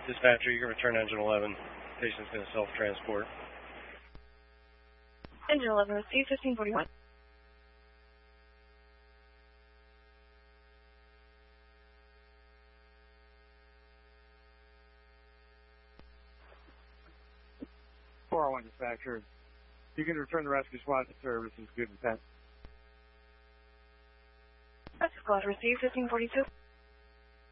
Dispatcher, you can return engine 11. Patient's going to self-transport. Engine 11, receive 1541. Dispatcher, you can return the rescue squad to service. Is good and pet. Rescue squad, receive 1542.